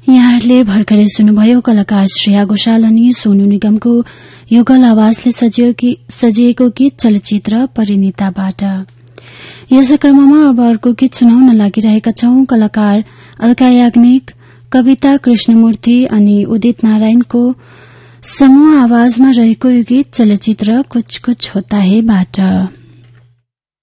यहाँहरूले भर्खरै सुन्नुभयो कलाकार श्रेया घोषाल अनि सोनू निगमको युगल आवाजले सजिएको गीत चलचित्र परिणीताबाट। यस क्रममा अब अर्को गीत सुनाउन लागिरहेका छौं। कलाकार अलका याग्निक, कविता कृष्णमूर्ति अनि उदित नारायणको समूह आवाजमा रहेको यो गीत चलचित्र कुछ कुछ होता है बाट।